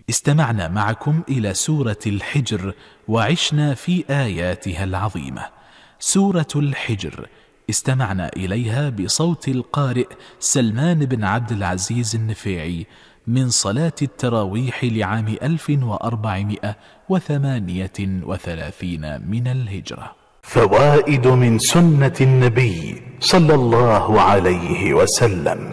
استمعنا معكم إلى سورة الحجر وعشنا في آياتها العظيمة. سورة الحجر استمعنا إليها بصوت القارئ سلمان بن عبد العزيز النفيعي من صلاة التراويح لعام 1438 من الهجرة. فوائد من سنة النبي صلى الله عليه وسلم.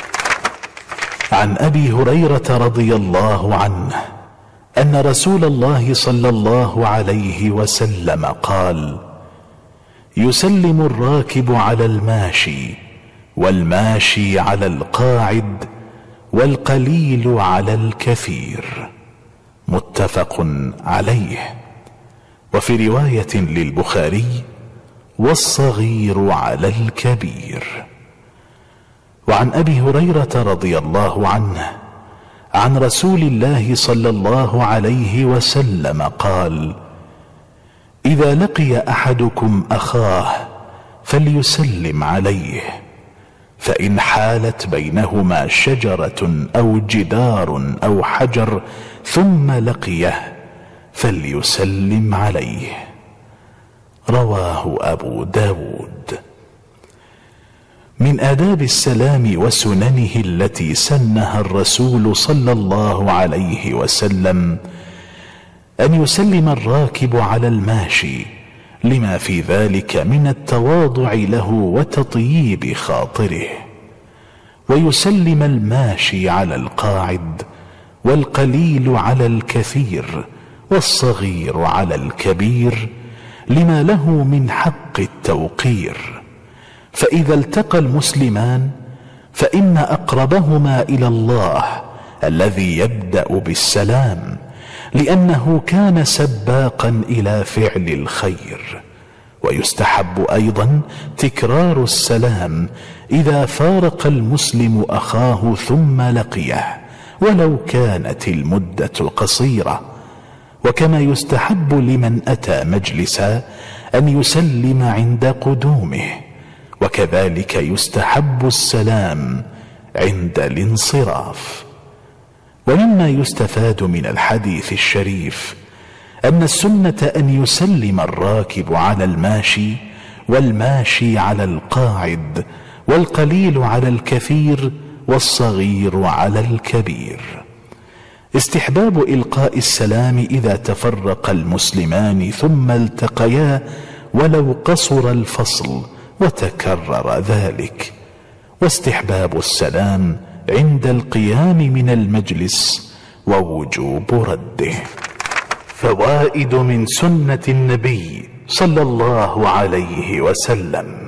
عن أبي هريرة رضي الله عنه أن رسول الله صلى الله عليه وسلم قال: يسلم الراكب على الماشي، والماشي على القاعد، والقليل على الكثير. متفق عليه. وفي رواية للبخاري: والصغير على الكبير. وعن أبي هريرة رضي الله عنه عن رسول الله صلى الله عليه وسلم قال: إذا لقي أحدكم أخاه فليسلم عليه، فإن حالت بينهما شجرة أو جدار أو حجر ثم لقيه فليسلم عليه. رواه أبو داود. من آداب السلام وسننه التي سنها الرسول صلى الله عليه وسلم أن يسلم الراكب على الماشي، لما في ذلك من التواضع له وتطييب خاطره، ويسلم الماشي على القاعد، والقليل على الكثير، والصغير على الكبير، لما له من حق التوقير. فإذا التقى المسلمان فإن أقربهما إلى الله الذي يبدأ بالسلام، لأنه كان سباقا إلى فعل الخير. ويستحب أيضا تكرار السلام إذا فارق المسلم أخاه ثم لقيه، ولو كانت المدة قصيرة. وكما يستحب لمن أتى مجلسا أن يسلم عند قدومه، وكذلك يستحب السلام عند الانصراف. ومما يستفاد من الحديث الشريف أن السنة أن يسلم الراكب على الماشي، والماشي على القاعد، والقليل على الكثير، والصغير على الكبير. استحباب إلقاء السلام إذا تفرق المسلمان ثم التقيا، ولو قصر الفصل وتكرر ذلك. واستحباب السلام عند القيام من المجلس، ووجوب رده. فوائد من سنة النبي صلى الله عليه وسلم.